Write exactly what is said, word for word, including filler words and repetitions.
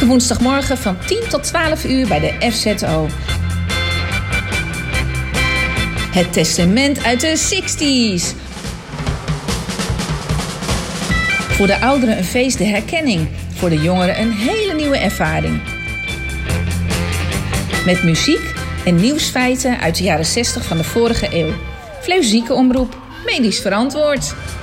Elke woensdagmorgen van tien tot twaalf uur bij de F Z O. Het testament uit de zestig's. Voor de ouderen een feest de herkenning. Voor de jongeren een hele nieuwe ervaring. Met muziek en nieuwsfeiten uit de jaren zestig van de vorige eeuw. Vleus Ziekenomroep, medisch verantwoord.